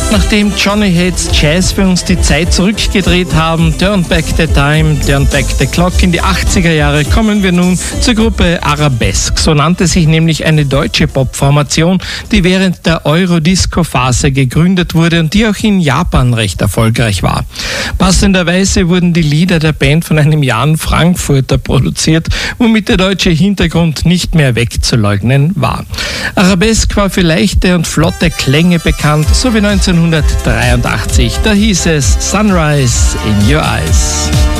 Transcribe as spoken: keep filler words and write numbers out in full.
Nachdem Johnny Hates Jazz für uns die Zeit zurückgedreht haben, Turn Back the Time, Turn Back the Clock in die achtziger Jahre, kommen wir nun zur Gruppe Arabesque. So nannte sich nämlich eine deutsche Popformation, die während der Eurodisco-Phase gegründet wurde und die auch in Japan recht erfolgreich war. Passenderweise wurden die Lieder der Band von einem Jan Frankfurter produziert, womit der deutsche Hintergrund nicht mehr wegzuleugnen war. Arabesque war für leichte und flotte Klänge bekannt, so wie neunzehnhundertdreiundachtzig, da hieß es Sunrise in Your Eyes.